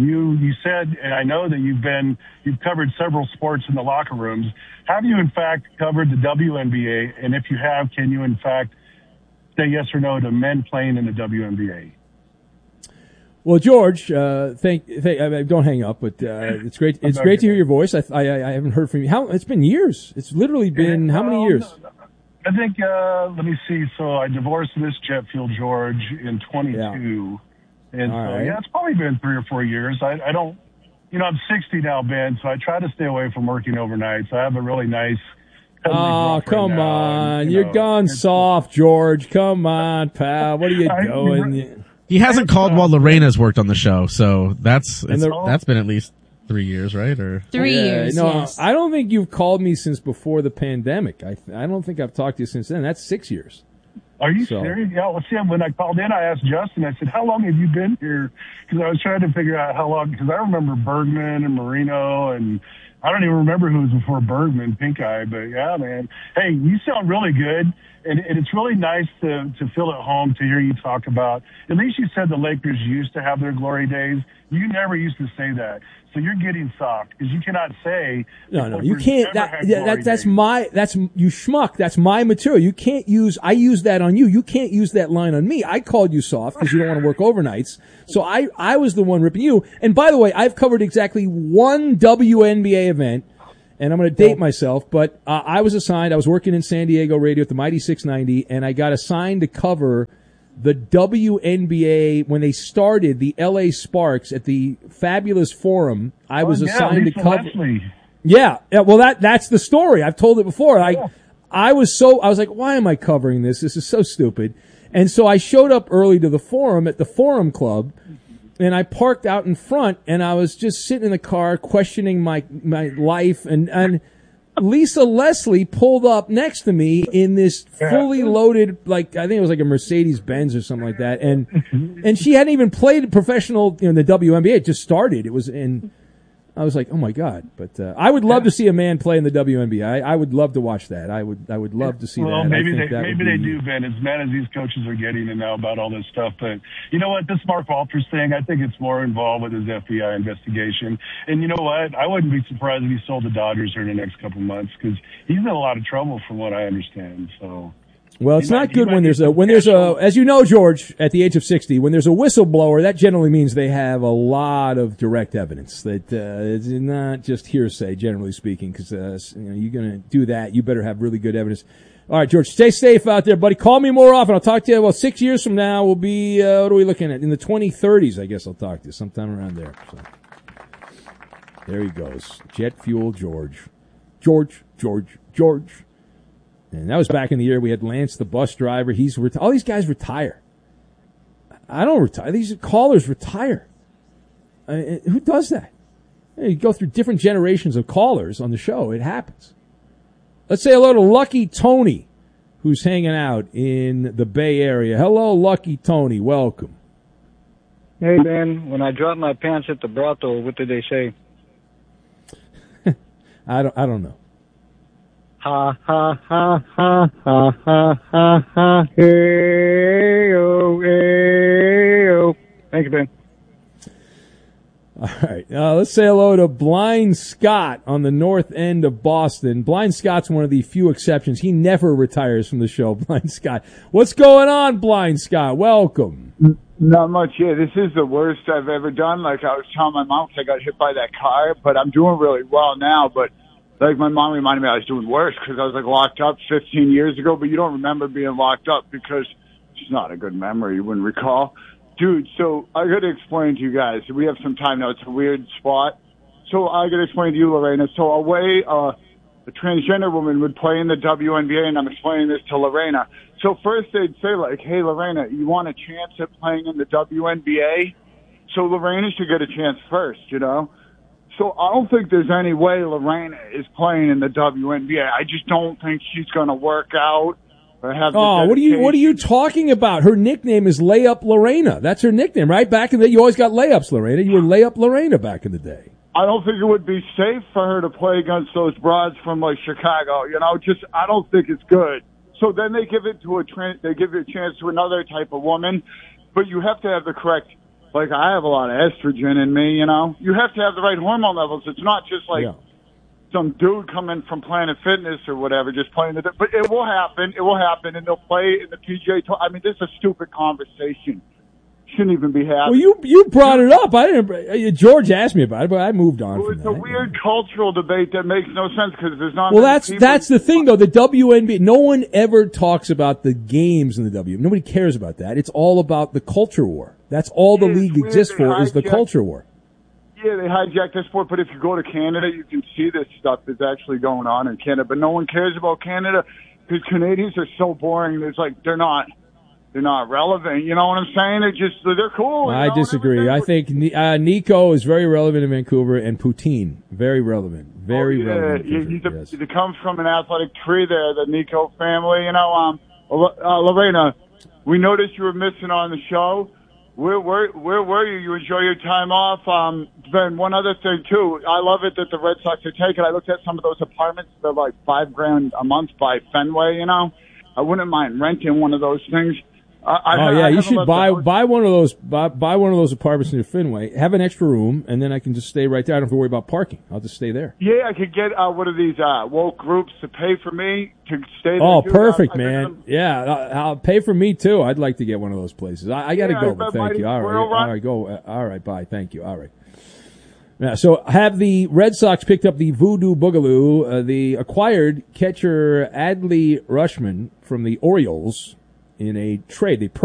You said, and I know that you've covered several sports in the locker rooms. Have you in fact covered the WNBA? And if you have, can you in fact say yes or no to men playing in the WNBA? Well, George, don't hang up, but it's great. It's great to hear your voice. I haven't heard from you. It's been years. It's literally been how many years? I think. Let me see. So I divorced Miss Jetfield George in 22, and right. It's probably been 3 or 4 years. I don't. I'm 60 now, Ben, so I try to stay away from working overnight. So I have a really nice. Oh, come on! You're gone soft, George. Come on, pal. What are you doing? He hasn't called while Lorena's worked on the show, so that's been at least 3 years, right? Or 3 years. No, yes. I don't think you've called me since before the pandemic. I don't think I've talked to you since then. That's 6 years. Are you serious? Yeah. Well, see, when I called in, I asked Justin. I said, "How long have you been here?" Because I was trying to figure out how long. Because I remember Bergman and Marino, and I don't even remember who was before Bergman, Pink Eye. But yeah, man. Hey, you sound really good. And it's really nice to feel at home to hear you talk about, at least you said the Lakers used to have their glory days. You never used to say that. So you're getting soft because you cannot say. No, you can't. That's you schmuck. That's my material. You can't I use that on you. You can't use that line on me. I called you soft because you don't want to work overnights. So I was the one ripping you. And by the way, I've covered exactly one WNBA event. And I'm going to date myself, but I was working in San Diego radio at the Mighty 690, and I got assigned to cover the WNBA when they started the LA Sparks at the Fabulous Forum. I was assigned to cover. Leslie. Yeah. Well, that's the story. I've told it before. I was like, why am I covering this? This is so stupid. And so I showed up early to the Forum at the Forum Club. And I parked out in front, and I was just sitting in the car questioning my life. And Lisa Leslie pulled up next to me in this fully loaded, I think it was like a Mercedes-Benz or something like that. And she hadn't even played professional in the WNBA. It just started. It was I was like, oh my God! But I would love to see a man play in the WNBA. I would love to watch that. I would love to see that. Well, maybe they do, Ben. As mad as these coaches are getting and now about all this stuff, but you know what? This Mark Walters thing, I think it's more involved with his FBI investigation. And you know what? I wouldn't be surprised if he sold the Dodgers here in the next couple of months because he's in a lot of trouble, from what I understand. So. Well, it's not good when there's a, as you know, George, at the age of 60, when there's a whistleblower, that generally means they have a lot of direct evidence that it's not just hearsay, generally speaking, because you're going to do that, you better have really good evidence. All right, George, stay safe out there, buddy. Call me more often. I'll talk to you. Well, 6 years from now, we'll be, what are we looking at? In the 2030s, I guess I'll talk to you sometime around there. So, there he goes. Jet Fuel George. George. And that was back in the year we had Lance, the bus driver. All these guys retire. I don't retire. These callers retire. Who does that? You go through different generations of callers on the show. It happens. Let's say hello to Lucky Tony, who's hanging out in the Bay Area. Hello, Lucky Tony. Welcome. Hey, Ben. When I dropped my pants at the brothel, what did they say? I don't know. Ha, ha, ha, ha, ha, ha, ha, ha, hey-oh, hey-oh. Thank you, Ben. All right. Let's say hello to Blind Scott on the north end of Boston. Blind Scott's one of the few exceptions. He never retires from the show, Blind Scott. What's going on, Blind Scott? Welcome. Not much. Yeah, this is the worst I've ever done. Like I was telling my mom, I got hit by that car, but I'm doing really well now, but my mom reminded me I was doing worse because I was locked up 15 years ago, but you don't remember being locked up because it's not a good memory. You wouldn't recall. Dude, so I got to explain to you guys. We have some time now. It's a weird spot. So I got to explain to you, Lorena. So a way a transgender woman would play in the WNBA, and I'm explaining this to Lorena. So first they'd say, hey, Lorena, you want a chance at playing in the WNBA? So Lorena should get a chance first, So I don't think there's any way Lorena is playing in the WNBA. I just don't think she's going to work out or have. What are you talking about? Her nickname is Layup Lorena. That's her nickname, right? Back in the day, you always got layups, Lorena. You were Layup Lorena back in the day. I don't think it would be safe for her to play against those broads from Chicago. I don't think it's good. So then they give it to they give it a chance to another type of woman, but you have to have the correct like I have a lot of estrogen in me, you know. You have to have the right hormone levels. It's not just like some dude coming from Planet Fitness or whatever, just playing the. But it will happen. It will happen, and they'll play in the PGA Tour. I mean, this is a stupid conversation. Shouldn't even be happening. Well, you brought it up. I didn't. George asked me about it, but I moved on. Well, it's a weird cultural debate that makes no sense because there's not. Well, that's the thing though. The WNBA. No one ever talks about the games in the W. Nobody cares about that. It's all about the culture war. That's all the league exists for is the culture war. Yeah, they hijacked the sport, but if you go to Canada, you can see this stuff is actually going on in Canada. But no one cares about Canada because Canadians are so boring. It's like they're not relevant. You know what I'm saying? They're cool. I disagree. I think Nico is very relevant in Vancouver, and Poutine very relevant. Very relevant. It comes from an athletic tree there, the Nico family. You know, Lorena, we noticed you were missing on the show. Where were you? You enjoy your time off? Ben, one other thing too. I love it that the Red Sox are taking. I looked at some of those apartments. They're like $5,000 a month by Fenway. You know, I wouldn't mind renting one of those things. You should buy one of those. Buy one of those apartments near Fenway. Have an extra room, and then I can just stay right there. I don't have to worry about parking. I'll just stay there. Yeah, I could get one of these woke groups to pay for me to stay there. Oh, perfect, man. Yeah, I'll pay for me too. I'd like to get one of those places. I got to go, but thank you. All right, go. All right, bye. Thank you. All right. Now, so have the Red Sox picked up the Voodoo Boogaloo, the acquired catcher Adley Rutschman from the Orioles in a trade. They